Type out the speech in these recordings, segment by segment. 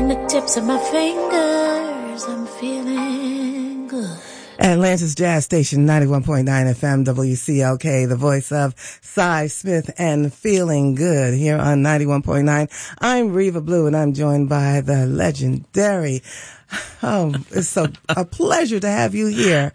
between the tips of my fingers. I'm feeling good. Atlanta's Jazz Station, 91.9 FM, WCLK, the voice of Cy Smith and Feeling Good here on 91.9. I'm Reva Blue and I'm joined by the legendary, it's so a pleasure to have you here,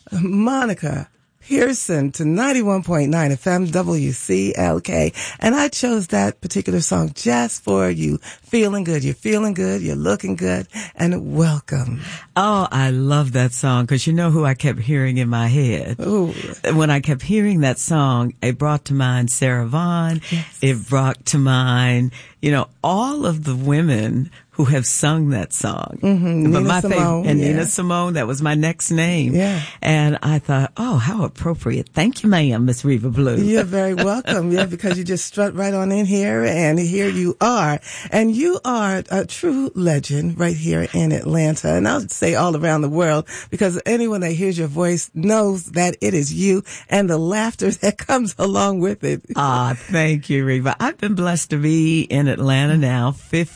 Monica Pearson to 91.9 FM WCLK. And I chose that particular song just for you. Feeling good. You're feeling good. You're looking good. And welcome. Oh, I love that song because you know who I kept hearing in my head. Ooh. When I kept hearing that song, it brought to mind Sarah Vaughan. Yes. It brought to mind, all of the women who have sung that song. Mm-hmm. But Nina Simone. And yeah. Nina Simone, that was my next name. Yeah. And I thought, oh, how appropriate. Thank you, ma'am, Miss Reva Blue. You're very welcome. Yeah, because you just strut right on in here and here you are. And you are a true legend right here in Atlanta. And I would say all around the world because anyone that hears your voice knows that it is you and the laughter that comes along with it. Thank you, Reva. I've been blessed to be in Atlanta now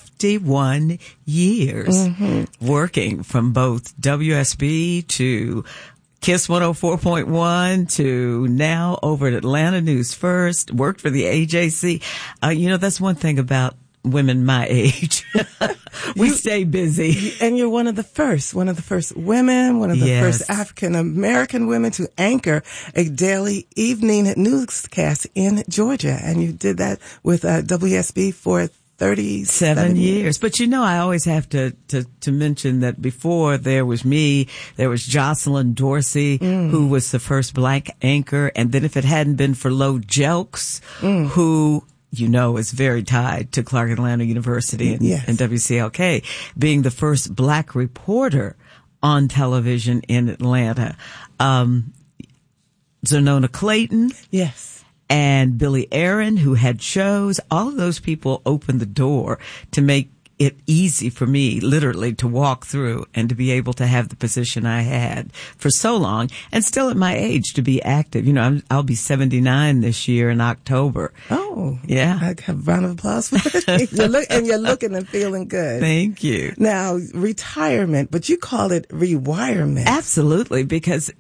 51 years, working from both WSB to KISS 104.1 to now over at Atlanta News First, worked for the AJC. That's one thing about women my age. We stay busy. And you're one of the first women, one of the first African American women to anchor a daily evening newscast in Georgia. And you did that with WSB for 37 years. But I always have to mention that before there was me, there was Jocelyn Dorsey, who was the first black anchor. And then if it hadn't been for Lo Jelks, who is very tied to Clark Atlanta University and WCLK, being the first black reporter on television in Atlanta. Zonona Clayton. Yes. And Billy Aaron, who had shows, all of those people opened the door to make it easy for me, literally, to walk through and to be able to have the position I had for so long and still at my age to be active. I'll be 79 this year in October. Oh. Yeah. I have a round of applause for it. You're looking and feeling good. Thank you. Now, retirement, but you call it rewirement. Absolutely, because,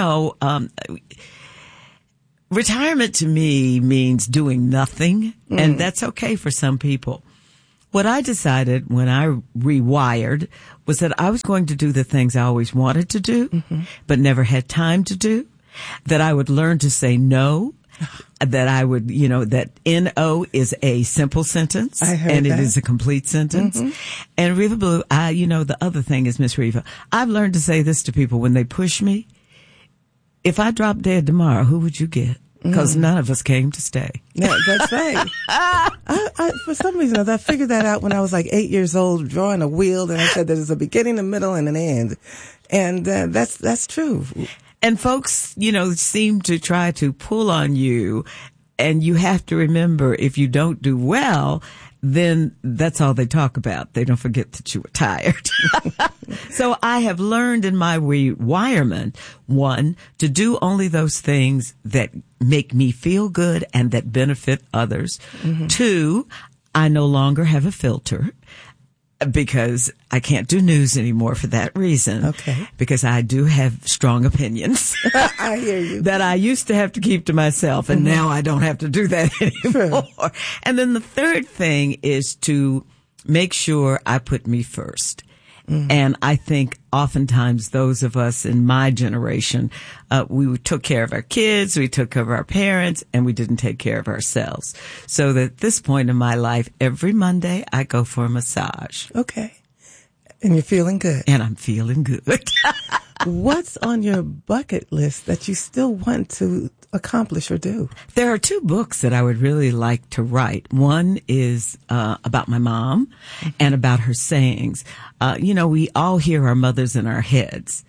retirement to me means doing nothing, and that's okay for some people. What I decided when I rewired was that I was going to do the things I always wanted to do, but never had time to do, that I would learn to say no, that I would, that NO is a simple sentence, and it is a complete sentence. And Reva Blue, the other thing is, Miss Reva, I've learned to say this to people when they push me. If I drop dead tomorrow, who would you get? Because none of us came to stay. Yeah, that's right. I, for some reason, I figured that out when I was like 8 years old, drawing a wheel, and I said there's a beginning, a middle, and an end. And that's true. And folks, seem to try to pull on you, and you have to remember, if you don't do well, then that's all they talk about. They don't forget that you were tired. So I have learned in my rewirement, one, to do only those things that make me feel good and that benefit others. Two, I no longer have a filter because I can't do news anymore for that reason. Okay. Because I do have strong opinions. I hear you. That I used to have to keep to myself, and now I don't have to do that anymore. True. And then the third thing is to make sure I put me first. And I think oftentimes those of us in my generation, we took care of our kids, we took care of our parents, and we didn't take care of ourselves. So that at this point in my life, every Monday I go for a massage. Okay. And you're feeling good. And I'm feeling good. What's on your bucket list that you still want to accomplish or do? There are two books that I would really like to write. One is about my mom and about her sayings. We all hear our mothers in our heads,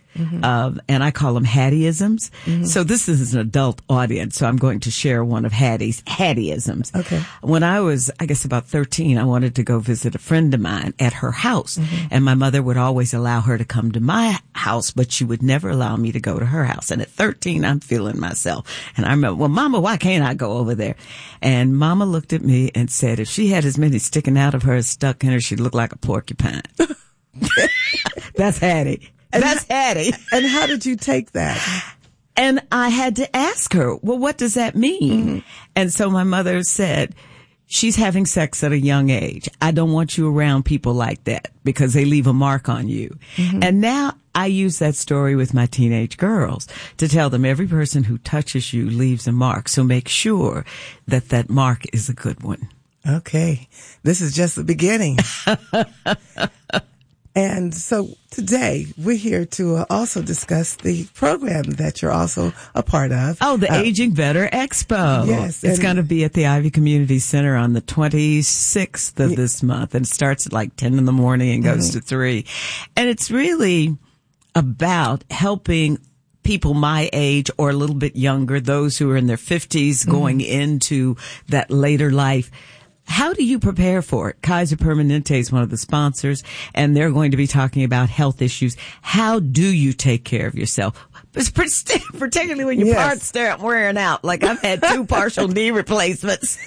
and I call them Hattieisms. So this is an adult audience, so I'm going to share one of Hattieisms. Okay. When I was, I guess, about 13, I wanted to go visit a friend of mine at her house, and my mother would always allow her to come to my house, but she would never allow me to go to her house. And at 13, I'm feeling myself. And I remember, well, Mama, why can't I go over there? And Mama looked at me and said, if she had as many sticking out of her as stuck in her, she'd look like a porcupine. That's Hattie. That's Hattie. And how did you take that? And I had to ask her, well, what does that mean? And so my mother said, she's having sex at a young age. I don't want you around people like that because they leave a mark on you. And now I use that story with my teenage girls to tell them every person who touches you leaves a mark. So make sure that that mark is a good one. Okay. This is just the beginning. And so today we're here to also discuss the program that you're also a part of. Oh, the Aging Better Expo. Yes. It's going to be at the Ivy Community Center on the 26th of this month, and it starts at like 10 in the morning and goes to 3. And it's really about helping people my age or a little bit younger, those who are in their 50s going into that later life. How do you prepare for it? Kaiser Permanente is one of the sponsors, and they're going to be talking about health issues. How do you take care of yourself? Particularly when your parts start wearing out. Like I've had 2 partial knee replacements.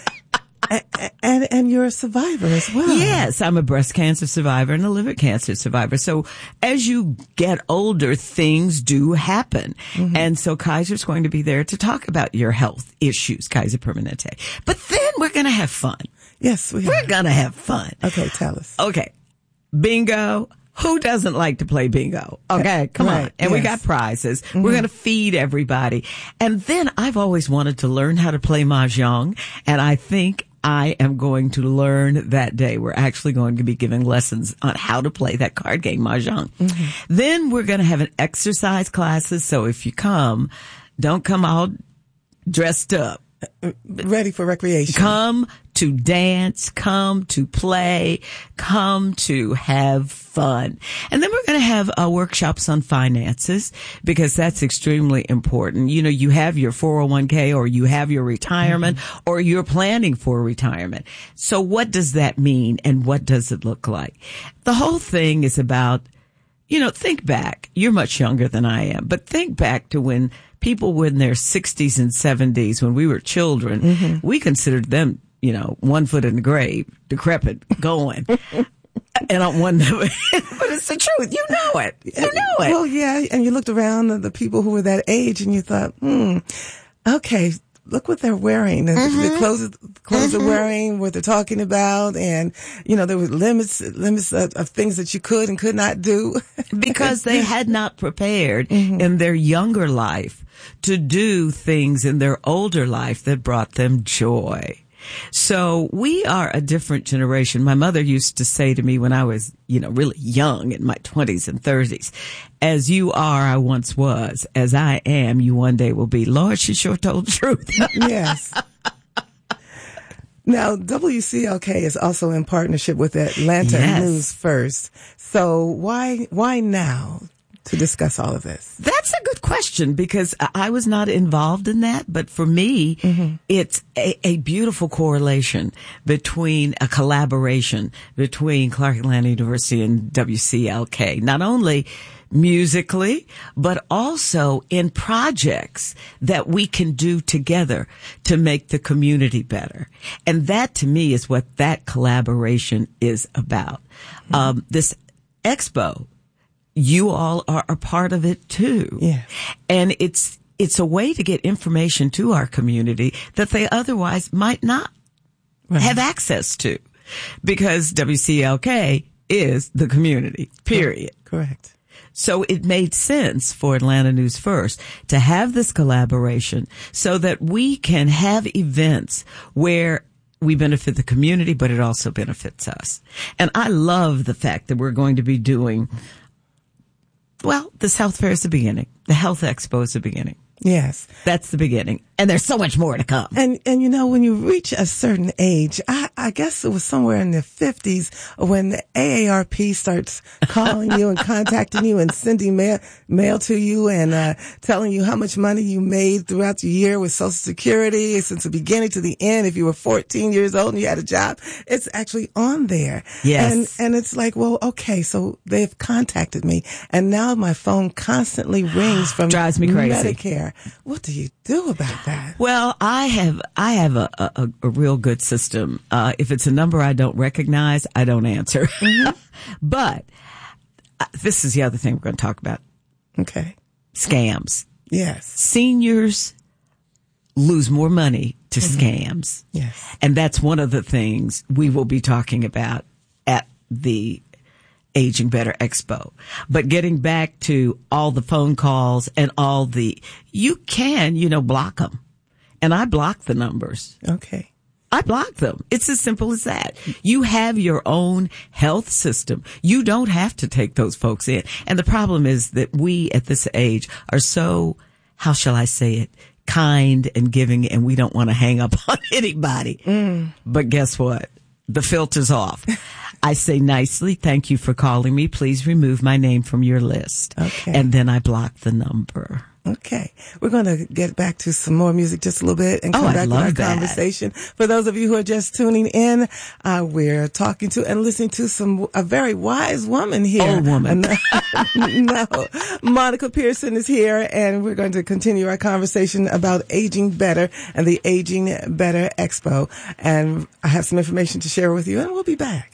And you're a survivor as well. Yes, I'm a breast cancer survivor and a liver cancer survivor. So as you get older, things do happen. And so Kaiser's going to be there to talk about your health issues, Kaiser Permanente. But then we're going to have fun. Yes, we're going to have fun. Okay, tell us. Okay. Bingo. Who doesn't like to play bingo? Okay, come on. And we got prizes. We're going to feed everybody. And then I've always wanted to learn how to play mahjong, and I think I am going to learn that day. We're actually going to be giving lessons on how to play that card game, mahjong. Then we're going to have an exercise classes. So if you come, don't come all dressed up. Ready for recreation. Come to dance, come to play, come to have fun. And then we're going to have workshops on finances because that's extremely important. You know, you have your 401k or you have your retirement or you're planning for retirement. So what does that mean and what does it look like? The whole thing is about, you know, think back. You're much younger than I am, but think back to when people were in their 60s and 70s, when we were children, we considered them, you know, one foot in the grave, decrepit, going. And I'm one, but it's the truth. You know it. You know it. Well, yeah. And you looked around at the people who were that age and you thought, okay, look what they're wearing. The clothes they're wearing, what they're talking about. And, you know, there were limits of things that you could and could not do. Because they had not prepared in their younger life to do things in their older life that brought them joy. So we are a different generation. My mother used to say to me when I was, you know, really young in my 20s and 30s, as you are, I once was. As I am, you one day will be. Lord, she sure told the truth. Yes. Now, WCLK is also in partnership with Atlanta News First. So why now to discuss all of this? That's a good question because I was not involved in that. But for me, it's a beautiful correlation between a collaboration between Clark Atlanta University and WCLK, not only musically, but also in projects that we can do together to make the community better. And that to me is what that collaboration is about. This expo, you all are a part of it too. Yeah. And it's a way to get information to our community that they otherwise might not have access to, because WCLK is the community, period. Correct. So it made sense for Atlanta News First to have this collaboration so that we can have events where we benefit the community, but it also benefits us. And I love the fact that we're going to be doing, well, this health fair is the beginning. The health expo is the beginning. Yes. That's the beginning. And there's so much more to come. And you know, when you reach a certain age, I guess it was somewhere in the 50s when the AARP starts calling you and contacting you and sending mail to you and telling you how much money you made throughout the year with Social Security since the beginning to the end. If you were 14 years old and you had a job, it's actually on there. Yes. And it's like, well, okay, so they've contacted me and now my phone constantly rings from Drives me crazy. Medicare. What do you do about that? Well, I have a real good system. If it's a number I don't recognize, I don't answer. Mm-hmm. But this is the other thing we're going to talk about. Okay. Scams. Yes. Seniors lose more money to scams. Yes. And that's one of the things we will be talking about at the Aging Better Expo. But getting back to all the phone calls and you can, block them. And I block the numbers. Okay. I block them. It's as simple as that. You have your own health system. You don't have to take those folks in. And the problem is that we at this age are so, how shall I say it, kind and giving, and we don't want to hang up on anybody. But guess what? The filter's off. I say nicely, thank you for calling me. Please remove my name from your list. Okay. And then I block the number. Okay. We're going to get back to some more music just a little bit and come back to our conversation. For those of you who are just tuning in, we're talking to and listening to a very wise woman here. Old woman. No. Monica Pearson is here and we're going to continue our conversation about aging better and the Aging Better Expo. And I have some information to share with you and we'll be back.